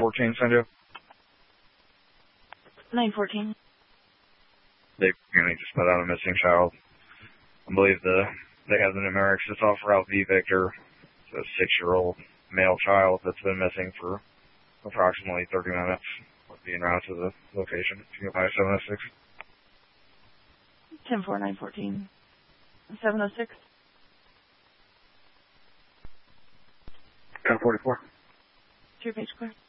914, San Diego. 914. They just put out a missing child. I believe they have the numerics. It's off Route V Victor. It's a 6-year-old male child that's been missing for approximately 30 minutes. Being routed to the location. You can buy 706. 10-4, 914. 706. 1044. 3 page clear.